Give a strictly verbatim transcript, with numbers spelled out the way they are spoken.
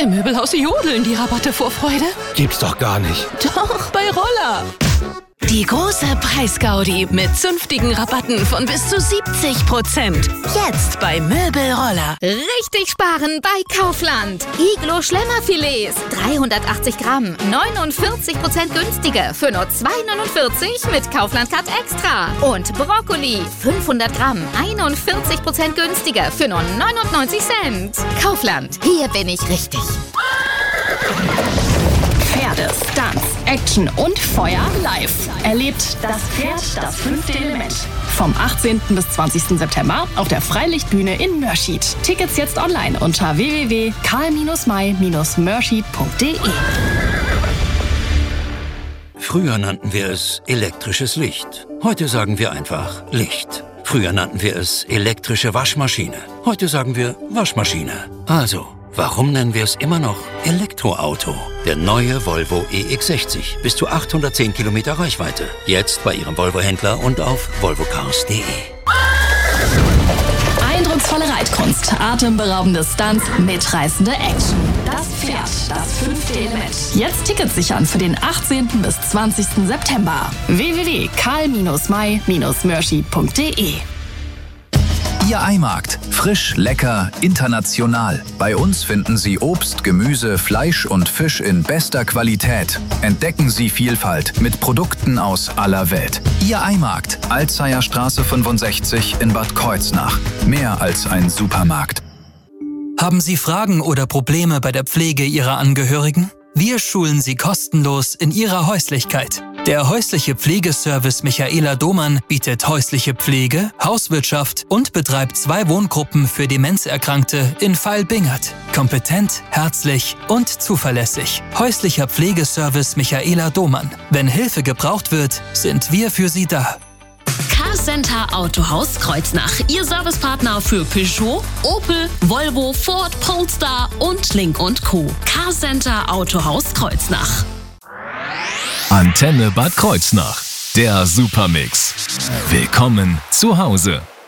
Im Möbelhaus jodeln die Rabatte vor Freude. Gibt's doch gar nicht. Doch, bei Roller. Die große Preisgaudi mit zünftigen Rabatten von bis zu siebzig Prozent. Jetzt bei Möbelroller. Richtig sparen bei Kaufland. Iglo Schlemmerfilets, dreihundertachtzig Gramm, neunundvierzig Prozent günstiger für nur zwei neunundvierzig mit Kaufland Cut Extra. Und Brokkoli, fünfhundert Gramm, einundvierzig Prozent günstiger für nur neunundneunzig Cent. Kaufland, hier bin ich richtig. Pferde, Stunts, Action und Feuer live. Erlebt das Pferd, das fünfte Element. Vom achtzehnten bis zwanzigsten September auf der Freilichtbühne in Mörschid. Tickets jetzt online unter w w w punkt karl mai mörschid punkt de. Früher nannten wir es elektrisches Licht. Heute sagen wir einfach Licht. Früher nannten wir es elektrische Waschmaschine. Heute sagen wir Waschmaschine. Also, warum nennen wir es immer noch Elektroauto? Der neue Volvo E X sechzig. Bis zu achthundertzehn Kilometer Reichweite. Jetzt bei Ihrem Volvo-Händler und auf volvocars punkt de. Eindrucksvolle Reitkunst, atemberaubende Stunts, mitreißende Action. Das Pferd, das fünfte Element. Jetzt Tickets sichern für den achtzehnten bis zwanzigsten September. w w w punkt karl mai mörschid punkt de. Ihr Eimarkt. Frisch, lecker, international. Bei uns finden Sie Obst, Gemüse, Fleisch und Fisch in bester Qualität. Entdecken Sie Vielfalt mit Produkten aus aller Welt. Ihr Eimarkt. Alzeierstraße fünfundsechzig in Bad Kreuznach. Mehr als ein Supermarkt. Haben Sie Fragen oder Probleme bei der Pflege Ihrer Angehörigen? Wir schulen Sie kostenlos in Ihrer Häuslichkeit. Der häusliche Pflegeservice Michaela Domann bietet häusliche Pflege, Hauswirtschaft und betreibt zwei Wohngruppen für Demenzerkrankte in Vailbingert. Kompetent, herzlich und zuverlässig. Häuslicher Pflegeservice Michaela Domann. Wenn Hilfe gebraucht wird, sind wir für Sie da. Carcenter Autohaus Kreuznach. Ihr Servicepartner für Peugeot, Opel, Volvo, Ford, Polestar und Link und Co. Carcenter Autohaus Kreuznach. Antenne Bad Kreuznach. Der Supermix. Willkommen zu Hause.